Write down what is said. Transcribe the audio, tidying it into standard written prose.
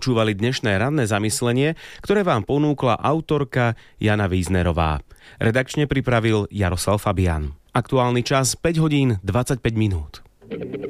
počúvali dnešné ranné zamyslenie, ktoré vám ponúkla autorka Jana Víznerová. Redakčne pripravil Jaroslav Fabian. Aktuálny čas 5 hodín 25 minút.